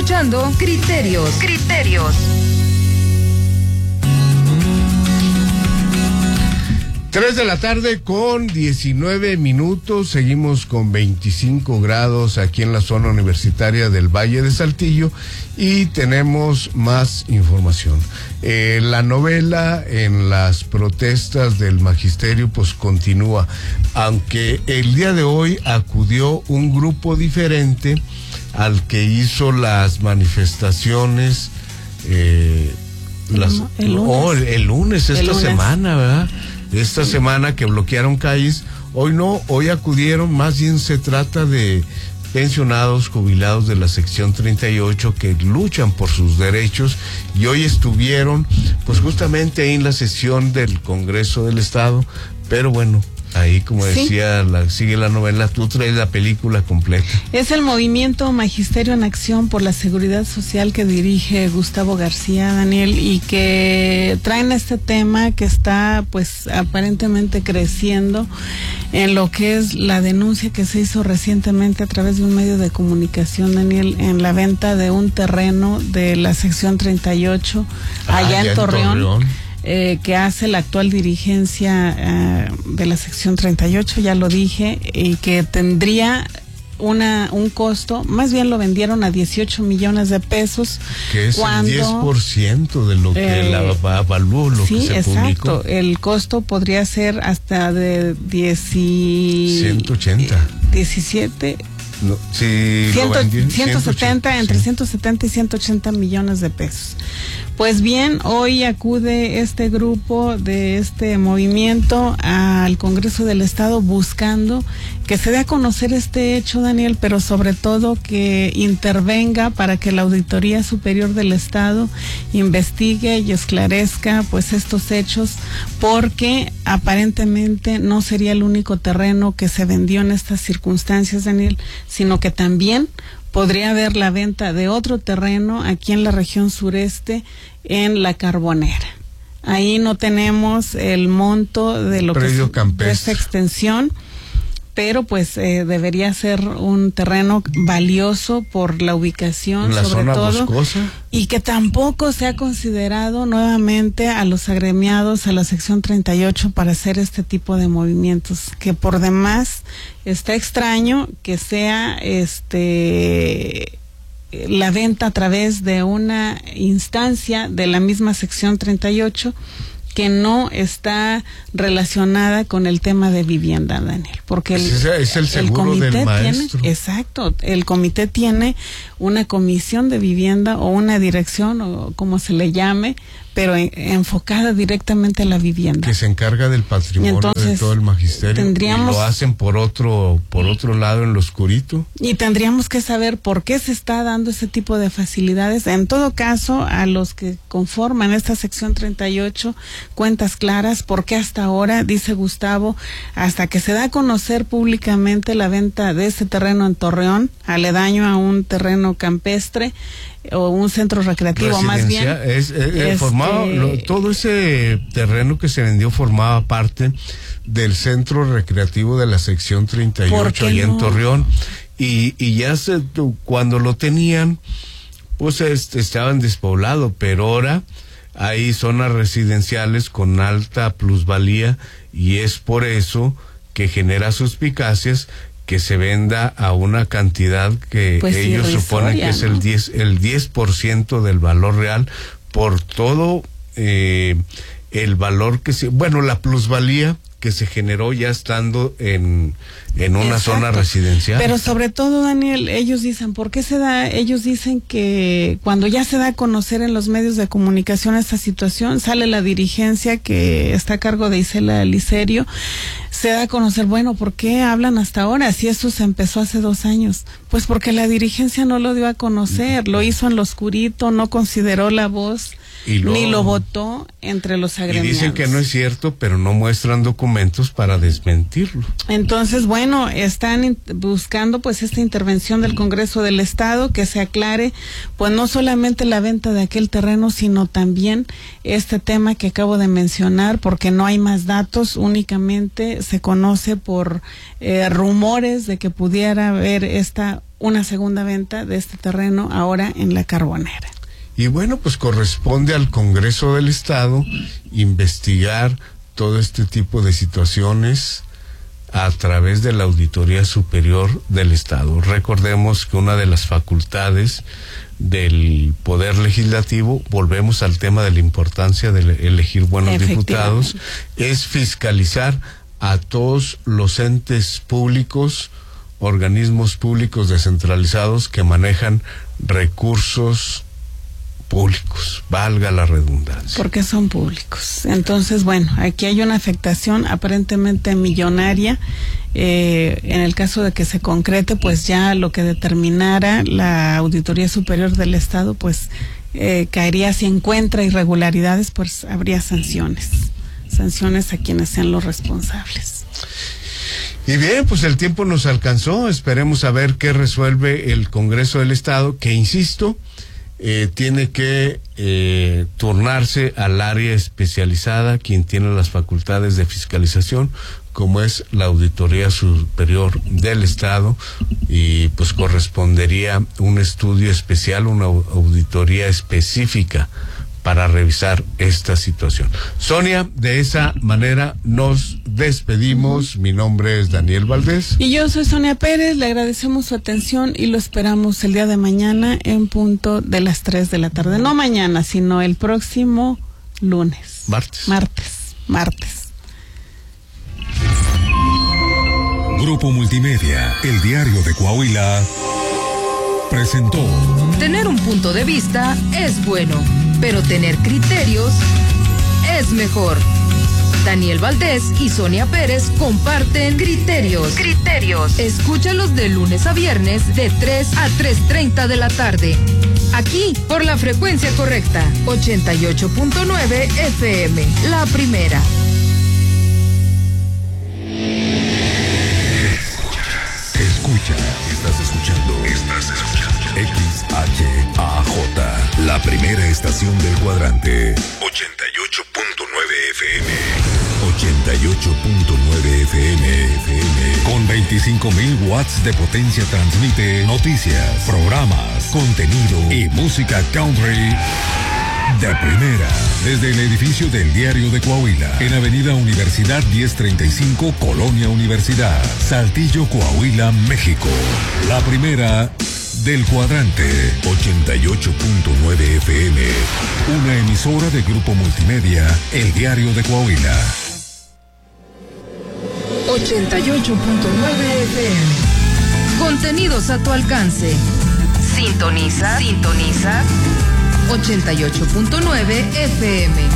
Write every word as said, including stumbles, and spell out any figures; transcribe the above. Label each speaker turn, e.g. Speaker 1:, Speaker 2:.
Speaker 1: escuchando Criterios. Criterios.
Speaker 2: Tres de la tarde con diecinueve minutos, seguimos con veinticinco grados aquí en la zona universitaria del Valle de Saltillo y tenemos más información. Eh, la novela en las protestas del magisterio pues continúa, aunque el día de hoy acudió un grupo diferente al que hizo las manifestaciones eh, las,
Speaker 3: el lunes,
Speaker 2: oh, el, el lunes esta
Speaker 3: el lunes.
Speaker 2: semana, ¿verdad? Esta semana que bloquearon calles, hoy no, hoy acudieron, más bien se trata de pensionados, jubilados de la sección treinta y ocho que luchan por sus derechos y hoy estuvieron pues justamente ahí en la sesión del Congreso del Estado, pero bueno, ahí como decía, sí. la, sigue la novela, tú traes la película completa.
Speaker 3: Es el movimiento Magisterio en Acción por la Seguridad Social que dirige Gustavo García, Daniel, y que traen este tema que está pues aparentemente creciendo en lo que es la denuncia que se hizo recientemente a través de un medio de comunicación, Daniel, en la venta de un terreno de la sección treinta y ocho
Speaker 2: ah,
Speaker 3: allá en Torreón. En
Speaker 2: Torreón.
Speaker 3: Eh, que hace la actual dirigencia eh, de la sección treinta y ocho, ya lo dije, y que tendría una un costo, más bien lo vendieron a dieciocho millones de pesos.
Speaker 2: Que es cuando, el diez por ciento de lo que eh, la avalúo, lo
Speaker 3: sí,
Speaker 2: que se
Speaker 3: exacto.
Speaker 2: publicó.
Speaker 3: El costo podría ser hasta de diez,
Speaker 2: ciento ochenta.
Speaker 3: diecisiete.
Speaker 2: No, sí,
Speaker 3: ciento,
Speaker 2: vendí,
Speaker 3: ciento setenta, entre
Speaker 2: sí.
Speaker 3: ciento setenta y ciento ochenta millones de pesos. Pues bien, hoy acude este grupo de este movimiento al Congreso del Estado buscando que se dé a conocer este hecho, Daniel, pero sobre todo que intervenga para que la Auditoría Superior del Estado investigue y esclarezca pues estos hechos, porque aparentemente no sería el único terreno que se vendió en estas circunstancias, Daniel, sino que también podría haber la venta de otro terreno aquí en la región sureste, en La Carbonera. Ahí no tenemos el monto de lo
Speaker 2: Predio
Speaker 3: que
Speaker 2: campestre.
Speaker 3: de esta extensión, pero pues eh, debería ser un terreno valioso por la ubicación,
Speaker 2: la
Speaker 3: sobre
Speaker 2: zona
Speaker 3: todo,
Speaker 2: boscosa.
Speaker 3: Y que tampoco se ha considerado nuevamente a los agremiados a la sección treinta y ocho para hacer este tipo de movimientos, que por demás está extraño que sea este la venta a través de una instancia de la misma sección treinta y ocho que no está relacionada con el tema de vivienda, Daniel, porque el,
Speaker 2: es, es el, seguro
Speaker 3: el comité
Speaker 2: del maestro.
Speaker 3: Tiene, exacto, el comité tiene una comisión de vivienda o una dirección o como se le llame, pero en, enfocada directamente a la vivienda.
Speaker 2: Que se encarga del patrimonio entonces, de todo el magisterio.
Speaker 3: Tendríamos,
Speaker 2: y lo hacen por otro, por otro lado en lo oscurito.
Speaker 3: Y tendríamos que saber por qué se está dando ese tipo de facilidades. En todo caso, a los que conforman esta sección treinta y ocho, cuentas claras, por qué hasta ahora, dice Gustavo, hasta que se da a conocer públicamente la venta de ese terreno en Torreón, aledaño a un terreno campestre, o un centro recreativo más bien.
Speaker 2: Es, es,
Speaker 3: este...
Speaker 2: formaba, lo, todo ese terreno que se vendió formaba parte del centro recreativo de la sección treinta y ocho allá no? en Torreón, y, y ya se, cuando lo tenían pues este, estaban despoblados, pero ahora hay zonas residenciales con alta plusvalía y es por eso que genera suspicacias que se venda a una cantidad que pues ellos irrisoria, suponen que ¿no? es el diez, el diez por ciento del valor real por todo eh, el valor que se, bueno, la plusvalía que se generó ya estando en, en una Exacto. zona residencial.
Speaker 3: Pero sobre todo, Daniel, ellos dicen, ¿por qué se da? Ellos dicen que cuando ya se da a conocer en los medios de comunicación esta situación, sale la dirigencia que está a cargo de Isela Licerio, se da a conocer, bueno, ¿por qué hablan hasta ahora? Si esto se empezó hace dos años. Pues porque la dirigencia no lo dio a conocer, lo hizo en lo oscurito, no consideró la voz, y lo, ni lo votó entre los agremiados.
Speaker 2: Y dicen que no es cierto, pero no muestran documentos para desmentirlo.
Speaker 3: Entonces, bueno, están buscando pues esta intervención del Congreso del Estado, que se aclare pues no solamente la venta de aquel terreno, sino también este tema que acabo de mencionar, porque no hay más datos, únicamente se conoce por eh, rumores de que pudiera haber esta una segunda venta de este terreno ahora en La Carbonera.
Speaker 2: Y bueno, pues corresponde al Congreso del Estado investigar todo este tipo de situaciones a través de la Auditoría Superior del Estado. Recordemos que una de las facultades del Poder Legislativo, volvemos al tema de la importancia de elegir buenos diputados, es fiscalizar a todos los entes públicos, organismos públicos descentralizados que manejan recursos públicos, valga la redundancia.
Speaker 3: Porque son públicos. Entonces, bueno, aquí hay una afectación aparentemente millonaria. Eh, en el caso de que se concrete, pues ya lo que determinara la Auditoría Superior del Estado, pues eh, caería. Si encuentra irregularidades, pues habría sanciones. Sanciones a quienes sean los responsables.
Speaker 2: Y bien, pues el tiempo nos alcanzó. Esperemos a ver qué resuelve el Congreso del Estado, que insisto, Eh, tiene que eh, turnarse al área especializada, quien tiene las facultades de fiscalización, como es la Auditoría Superior del Estado, y pues correspondería un estudio especial, una auditoría específica para revisar esta situación. Sonia, de esa manera nos despedimos. Mi nombre es Daniel Valdés.
Speaker 3: Y yo soy Sonia Pérez, le agradecemos su atención y lo esperamos el día de mañana en punto de las tres de la tarde. No mañana, sino el próximo lunes.
Speaker 2: Martes.
Speaker 3: Martes, martes.
Speaker 4: Grupo Multimedia, el diario de Coahuila, presentó.
Speaker 1: Tener un punto de vista es bueno, pero tener criterios es mejor. Daniel Valdés y Sonia Pérez comparten Criterios. Criterios. Escúchalos de lunes a viernes de tres a tres treinta de la tarde. Aquí, por la frecuencia correcta, ochenta y ocho punto nueve F M, La Primera.
Speaker 4: Escucha, estás escuchando, estás escuchando X H A J, la primera estación del cuadrante. ochenta y ocho punto nueve F M. ochenta y ocho punto nueve F M. F M. Con veinticinco mil watts de potencia transmite noticias, programas, contenido y música country de primera. Desde el edificio del Diario de Coahuila, en Avenida Universidad diez treinta y cinco, Colonia Universidad, Saltillo, Coahuila, México. La primera del cuadrante, ochenta y ocho punto nueve F M. Una emisora de Grupo Multimedia, el Diario de Coahuila.
Speaker 1: ochenta y ocho punto nueve F M. Contenidos a tu alcance. Sintoniza, sintoniza. ochenta y ocho punto nueve F M.